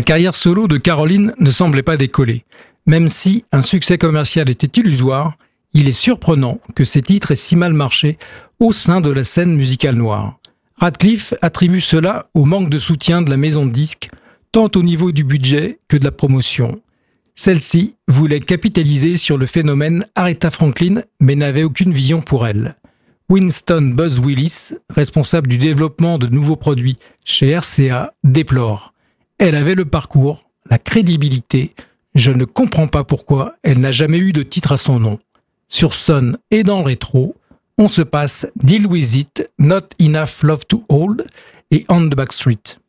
La carrière solo de Caroline ne semblait pas décoller. Même si un succès commercial était illusoire, il est surprenant que ces titres aient si mal marché au sein de la scène musicale noire. Radcliffe attribue cela au manque de soutien de la maison de disques, tant au niveau du budget que de la promotion. Celle-ci voulait capitaliser sur le phénomène Aretha Franklin, mais n'avait aucune vision pour elle. Winston Buzz Willis, responsable du développement de nouveaux produits chez RCA, déplore. Elle avait le parcours, la crédibilité. Je ne comprends pas pourquoi elle n'a jamais eu de titre à son nom. Sur Sun et dans le rétro, on se passe Deal With It, Not Enough Love to Hold et On the Back Street.